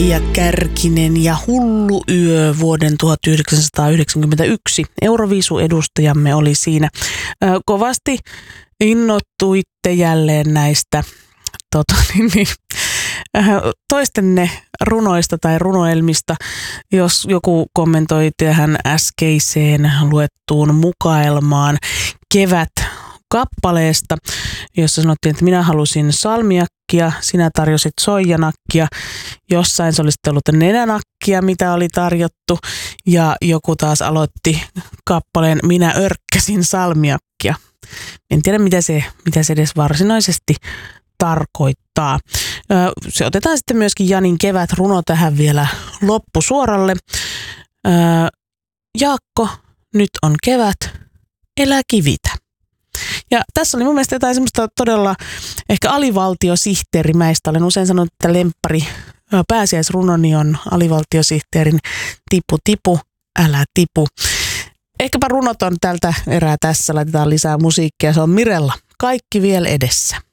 Ja Kärkinen ja Hullu yö vuoden 1991 Euroviisu-edustajamme oli siinä. Kovasti innoittuitte jälleen näistä toistenne runoista tai runoelmista, jos joku kommentoi tähän äskeiseen luettuun mukaelmaan Kevät-kappaleesta, jossa sanottiin, että minä halusin salmiakkia, sinä tarjosit soijanakkia, jossain se olisi ollut nenänakkia, mitä oli tarjottu, ja joku taas aloitti kappaleen minä örkkäsin salmiakkia. En tiedä, mitä se edes varsinaisesti tarkoittaa. Se otetaan sitten myöskin Janin kevätruno tähän vielä loppusuoralle. Jaakko, nyt on kevät, elää kivitä. Ja tässä oli mun mielestä jotain semmoista todella ehkä alivaltiosihteerimäistä. Olen usein sanonut, että lemppari pääsiäisrunoni on alivaltiosihteerin tipu tipu, älä tipu. Ehkäpä runot on tältä erää tässä. Laitetaan lisää musiikkia. Se on Mirella. Kaikki vielä edessä.